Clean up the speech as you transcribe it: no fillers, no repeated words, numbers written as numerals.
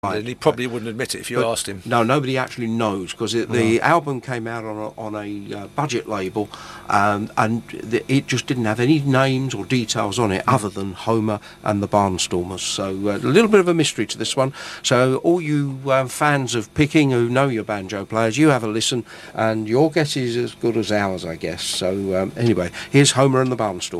And he probably wouldn't admit it if you asked him. No, nobody actually knows, because the album came out on a budget label, and it just didn't have any names or details on it other than Homer and the Barnstormers. So a little bit of a mystery to this one. So all you fans of picking who know your banjo players, you have a listen, and your guess is as good as ours, I guess. So anyway, here's Homer and the Barnstormers.